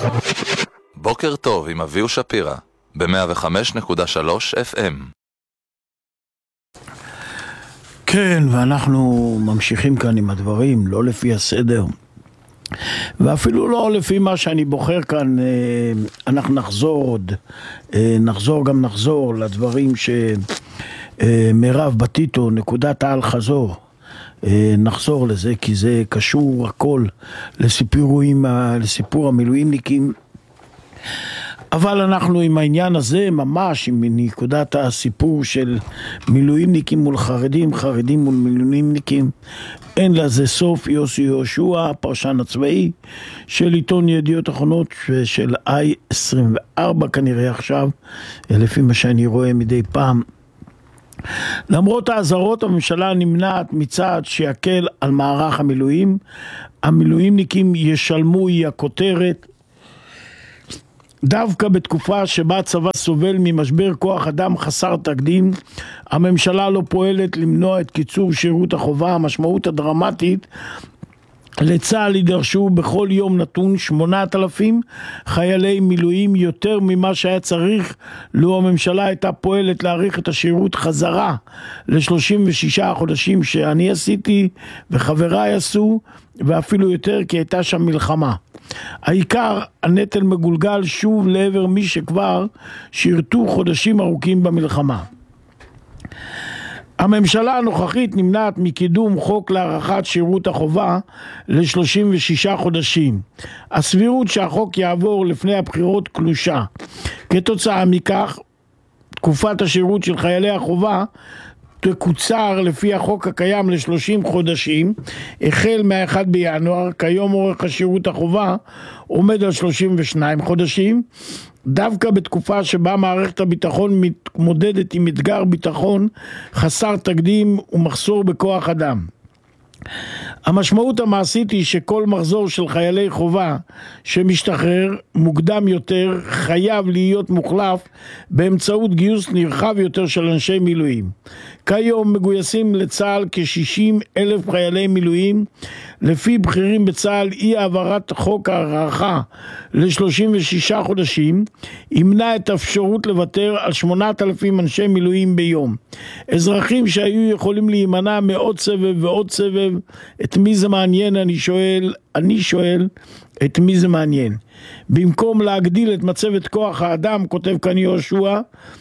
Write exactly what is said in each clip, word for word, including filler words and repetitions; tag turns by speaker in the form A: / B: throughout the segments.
A: בוקר טוב עם אביהו שפירא ב-מאה וחמש נקודה שלוש אף אם.
B: כן, ואנחנו ממשיכים כאן עם הדברים, לא לפי הסדר, ואפילו לא לפי מה שאני בוחר כאן. אנחנו נחזור עוד, נחזור גם נחזור לדברים שמרב בטיטו, נקודת העל חזור, נחזור לזה, כי זה קשור הכל לסיפורים, לסיפור המילואימניקים. אבל אנחנו עם העניין הזה ממש, עם נקודת הסיפור של מילואימניקים מול חרדים, חרדים מול מילואימניקים, אין לזה סוף. יוסי יהושע, הפרשן הצבאי של עיתון ידיעות אחרונות של איי עשרים וארבע כנראה עכשיו, לפי מה שאני רואה מדי פעם. למרות האזהרות, הממשלה נמנעת מצעד שיקל על מערך המילואים. המילואימניקים ישלמו, היא הכותרת, דווקא בתקופה שבה הצבא סובל ממשבר כוח אדם חסר תקדים. הממשלה לא פועלת למנוע את קיצור שירות החובה. המשמעות הדרמטית, לצה"ל יידרשו בכל יום נתון שמונת אלפים חיילי מילואים, יותר ממה שהיה צריך לו הממשלה הייתה פועלת להאריך את השירות חזרה ל-שלושים ושישה חודשים שאני עשיתי וחבריי עשו, ואפילו יותר, כי הייתה שם מלחמה. העיקר, הנטל מגולגל שוב לעבר מי שכבר שירתו חודשים ארוכים במלחמה. הממשלה הנוכחית נמנעת מקידום חוק להארכת שירות החובה ל-שלושים ושישה חודשים. הסבירות שהחוק יעבור לפני הבחירות קלושה. כתוצאה מכך, תקופת השירות של חיילי החובה תקוצר לפי החוק הקיים ל-שלושים חודשים, החל מה-אחד בינואר. כיום אורך השירות החובה עומד על שלושים ושניים חודשים, דווקא בתקופה שבה מערכת הביטחון מתמודדת עם אתגר ביטחון חסר תקדים ומחסור בכוח אדם. המשמעות המעשית היא שכל מחזור של חיילי חובה שמשתחרר מוקדם יותר חייב להיות מוחלף באמצעות גיוס נרחב יותר של אנשי מילואים. כיום מגויסים לצה"ל כ-שישים אלף חיילי מילואים. לפי בכירים בצה"ל, אי העברת חוק ההארכה ל-שלושים ושישה חודשים ימנע את האפשרות לוותר על שמונת אלפים אנשי מילואים ביום. אזרחים שהיו יכולים להימנע מעוד סבב ועוד סבב, את מי זה מעניין? אני שואל, אני שואל, את מי זה מעניין? במקום להגדיל את מצבת כוח האדם, כותב כאן יהושע,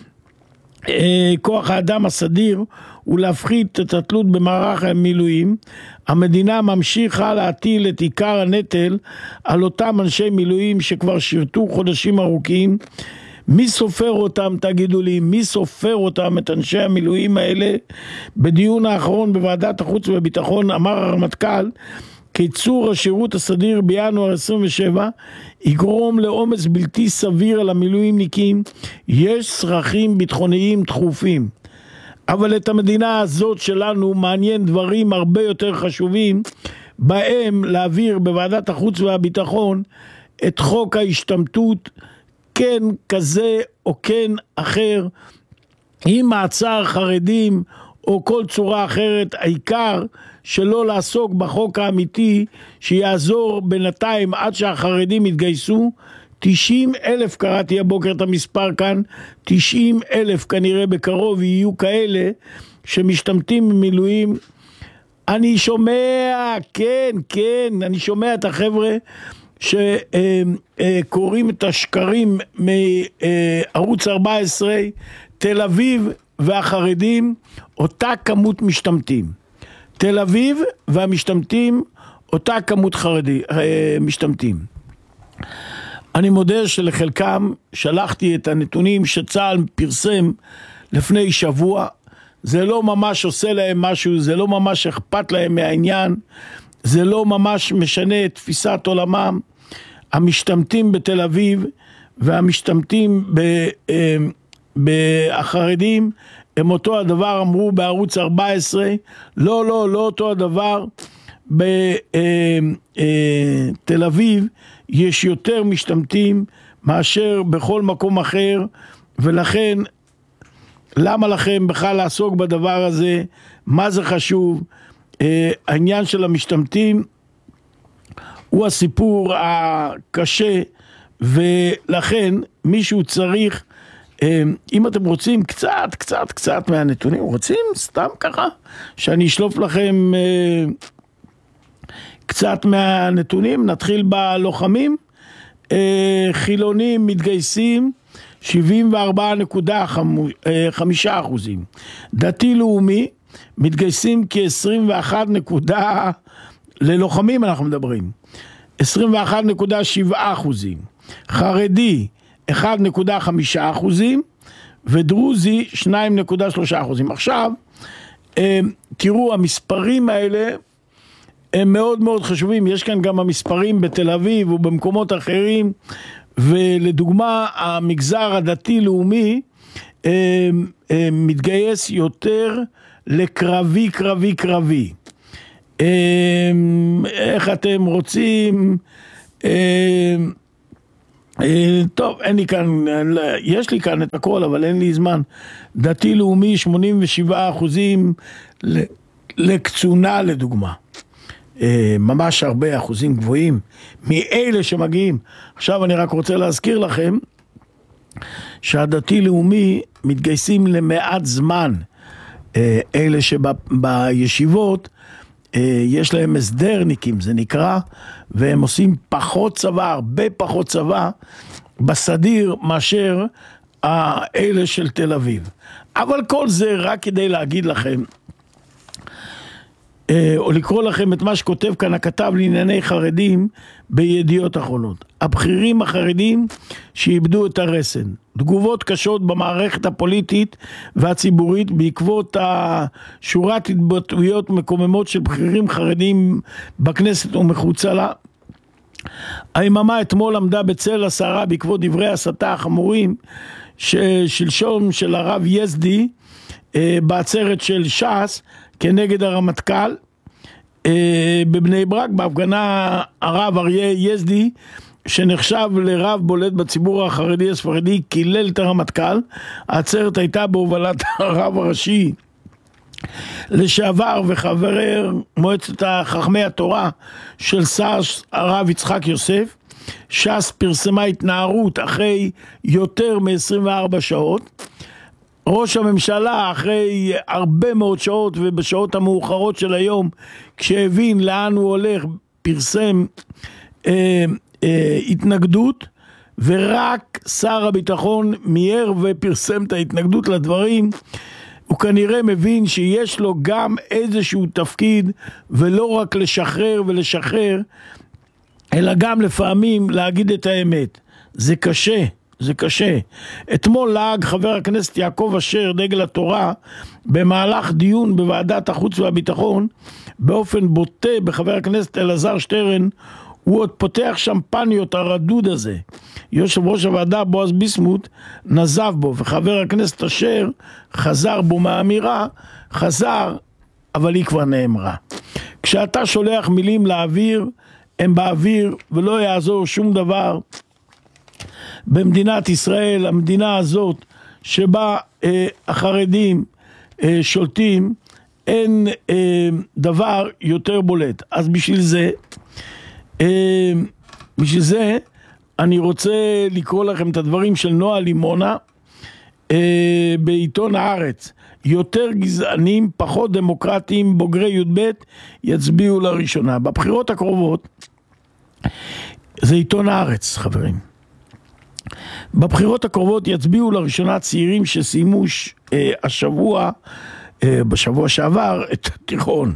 B: כוח האדם הסדיר, ולהפחית את התלות במערך המילואים, המדינה ממשיכה להטיל את עיקר הנטל על אותם אנשי מילואים שכבר שירתו חודשים ארוכים. מי סופר אותם, תגידו לי, מי סופר אותם, את אנשי המילואים האלה? בדיון האחרון בוועדת החוץ והביטחון אמר הרמטכ"ל, קיצור השירות הסדיר בינואר עשרים ושבע יגרום לעומס בלתי סביר על המילואימניקים. יש צרכים ביטחוניים דחופים. אבל את המדינה הזאת שלנו מעניין דברים הרבה יותר חשובים, בהם להעביר בוועדת החוץ והביטחון את חוק ההשתמטות, כן כזה או כן אחר, עם מעצר חרדים או כל צורה אחרת. העיקר שלא לעסוק בחוק האמיתי שיעזור בינתיים עד שהחרדים יתגייסו. תשעים אלף, קראתי הבוקר את המספר כאן, תשעים אלף כנראה בקרוב יהיו כאלה שמשתמטים ממילואים. אני שומע, כן, כן, אני שומע את החבר'ה שקוראים את השקרים מערוץ ארבע עשרה, תל אביב והחרדים, אותה כמות משתמטים. תל אביב והמשתמטים, אותה כמות חרדי, משתמטים. אני מודה שלחלקם שלחתי את הנתונים שצה"ל פרסם לפני שבוע. זה לא ממש עושה להם משהו, זה לא ממש אכפת להם מהעניין, זה לא ממש משנה את תפיסת עולמם. המשתמטים בתל אביב והמשתמטים בחרדים הם אותו הדבר, אמרו בערוץ ארבע עשרה. לא, לא, לא אותו הדבר. בתל אביב יש יותר משתמטים מאשר בכל מקום אחר, ולכן למה לכם בכלל לעסוק בדבר הזה? מה זה חשוב? העניין של המשתמטים הוא הסיפור הקשה ולכן מישהו צריך, אם אתם רוצים קצת, קצת, קצת מהנתונים, רוצים סתם ככה, שאני אשלוף לכם קצת מהנתונים, נתחיל בלוחמים, חילונים מתגייסים, שבעים וארבע נקודה חמישה אחוזים, דתי לאומי, מתגייסים כ-עשרים ואחת נקודה, ללוחמים אנחנו מדברים, עשרים ואחת נקודה שבע אחוזים, חרדי אחד נקודה חמישה אחוזים, ודרוזי שתיים נקודה שלושה אחוזים. עכשיו, תראו, המספרים האלה הם מאוד מאוד חשובים, יש כאן גם המספרים בתל אביב ובמקומות אחרים, ולדוגמה, המגזר הדתי-לאומי מתגייס יותר לקרבי, קרבי, קרבי. איך אתם רוצים? טוב, אין לי כאן, יש לי כאן את הכל, אבל אין לי זמן. דתי-לאומי שמונים ושבעה אחוזים לקצונה לדוגמה. ממש הרבה אחוזים גבוהים מאלה שמגיעים. עכשיו אני רק רוצה להזכיר לכם שהדתי לאומי מתגייסים למעט זמן. אלה שבישיבות יש להם הסדרניקים זה נקרא, והם עושים פחות צבא, הרבה פחות צבא בסדיר מאשר האלה של תל אביב. אבל כל זה רק כדי להגיד לכם או לקרוא לכם את מה שכותב כאן הכתב לענייני חרדים בידיעות אחרונות. הבכירים החרדים שאיבדו את הרסן. תגובות קשות במערכת הפוליטית והציבורית בעקבות שורת התבטאויות מקוממות של בכירים חרדים בכנסת ומחוצה לה. היממה אתמול עמדה בצל הסערה בעקבות דברי הסתה החמורים ששלשום של הרב יזדי בעצרת של ש"ס כנגד הרמטכ"ל בבני ברק. בהפגנה הרב אריה יזדי שנחשב לרב בולט בציבור החרדי הספרדי קילל את הרמטכ"ל. העצרת הייתה בהובלת הרב הראשי לשעבר וחבר מועצת חכמי התורה של ש"ס הרב יצחק יוסף. ש"ס פרסמה התנערות אחרי יותר מ-עשרים וארבע שעות. ראש הממשלה אחרי הרבה מאוד שעות ובשעות המאוחרות של היום כשהבין לאן הוא הולך פרסם אה, אה, התנגדות, ורק שר הביטחון מיהר ופרסם את ההתנגדות לדברים. הוא כנראה מבין שיש לו גם איזשהו תפקיד ולא רק לשחרר ולשחרר אלא גם לפעמים להגיד את האמת. זה קשה. זה קשה. אתמול לעג חבר הכנסת יעקב אשר דגל התורה במהלך דיון בוועדת החוץ והביטחון באופן בוטה בחבר הכנסת אלעזר שטרן. הוא עוד פותח שמפניות הרדוד הזה. יושב ראש הוועדה בועז ביסמוט נזף בו, וחבר הכנסת אשר חזר בו מהאמירה, חזר אבל היא כבר נאמרה. כשאתה שולח מילים לאוויר הם באוויר ולא יעזור שום דבר. במדינת ישראל, המדינה הזאת שבה אה, החרדים אה, שולטים, אין אה, דבר יותר בולט. אז בשביל זה, אה, בשביל זה אני רוצה לקרוא לכם את הדברים של נועה לימונה אה, בעיתון הארץ. יותר גזענים, פחות דמוקרטיים, בוגרי י"ב יצביעו לראשונה. בבחירות הקרובות, זה עיתון הארץ חברים. בבחירות הקרובות יצביעו לראשונה צעירים שסיימו ש, אה, השבוע, אה, בשבוע שעבר, את התיכון.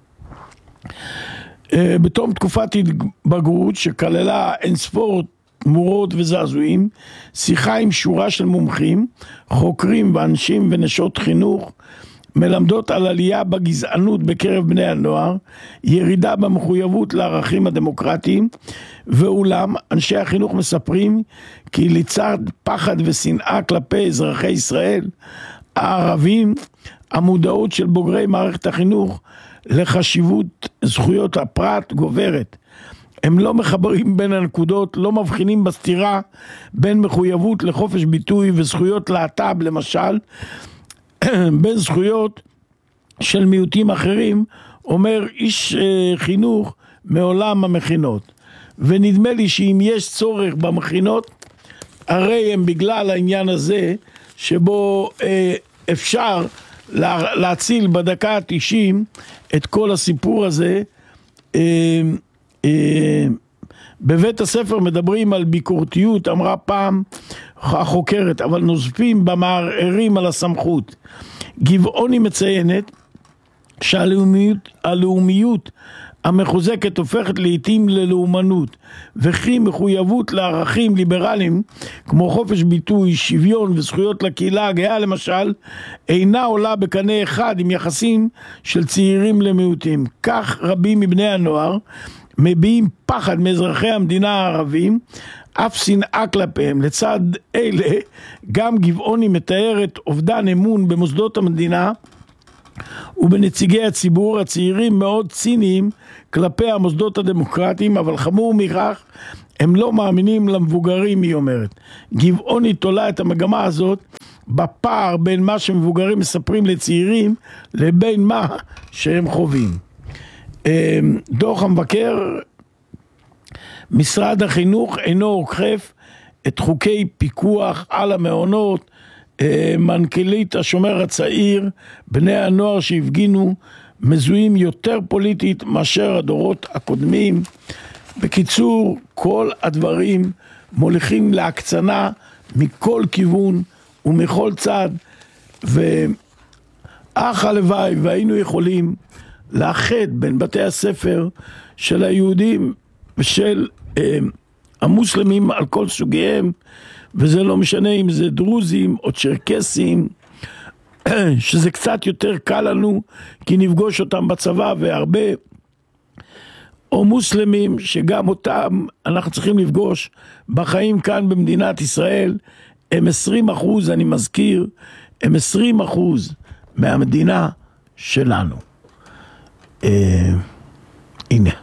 B: אה, בתום תקופת התבגרות שכללה אין ספור תמורות וזעזועים, שיחה עם שורה של מומחים, חוקרים ואנשים ונשות חינוך, מלמדות על עלייה בגזענות בקרב בני הנוער, ירידה במחויבות לערכים הדמוקרטיים, ואולם אנשי החינוך מספרים כי לצד פחד ושנאה כלפי אזרחי ישראל הערבים, המודעות של בוגרי מערכת החינוך לחשיבות זכויות הפרט גוברת. הם לא מחברים בין הנקודות, לא מבחינים בסתירה בין מחויבות לחופש ביטוי וזכויות להט"ב למשל, בין זכויות של מיעוטים אחרים, אומר איש חינוך מעולם המכינות. ונדמה לי שאם יש צורך במכינות, הרי הם בגלל העניין הזה, שבו אה, אפשר לה, להציל בדקה ה-תשעים את כל הסיפור הזה. אה, אה, בבית הספר מדברים על ביקורתיות, אמרה פעם החוקרת, אבל נוזפים במערערים על הסמכות. גבעוני מציינת שהלאומיות הלאומיות המחוזקת הופכת לעתים ללאומנות, וכי מחויבות לערכים ליברליים כמו חופש ביטוי, שוויון וזכויות לקהילה הגאה למשל, אינה עולה בקנה אחד עם יחסים של צעירים למיעוטים. כך רבים מבני הנוער מביעים פחד מאזרחי המדינה הערבים, אף שנאה כלפיהם. לצד אלה גם גבעוני מתארת אובדן אמון במוסדות המדינה ובנציגי הציבור. הצעירים מאוד ציניים כלפי המוסדות הדמוקרטיים, אבל חמור מכך, הם לא מאמינים למבוגרים, היא אומרת. גבעוני תולה את המגמה הזאת בפער בין מה שמבוגרים מספרים לצעירים לבין מה שהם חווים. דוח המבקר, משרד החינוך אינו אוכף את חוקי פיקוח על המעונות. מנכ"לית השומר הצעיר, בני הנוער שהפגינו מזוהים יותר פוליטית מאשר הדורות הקודמים. בקיצור, כל הדברים מוליכים להקצנה מכל כיוון ומכל צד, ואח הלוואי והיינו יכולים לאחד בין בתי הספר של היהודים ושל אה, המוסלמים על כל סוגיהם, וזה לא משנה אם זה דרוזים או צ'רקסים, שזה קצת יותר קל לנו כי נפגוש אותם בצבא, והרבה, או מוסלמים שגם אותם אנחנו צריכים לפגוש בחיים כאן במדינת ישראל. הם עשרים אחוז, אני מזכיר, הם עשרים אחוז מהמדינה שלנו. אה, הנה.